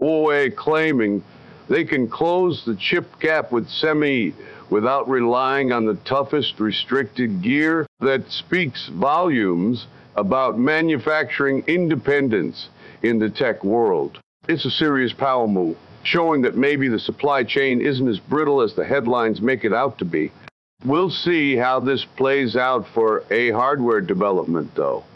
Huawei claiming they can close the chip gap with SEMI without relying on the toughest restricted gear. That speaks volumes about manufacturing independence in the tech world. It's a serious power move, showing that maybe the supply chain isn't as brittle as the headlines make it out to be. We'll see how this plays out for hardware development, though.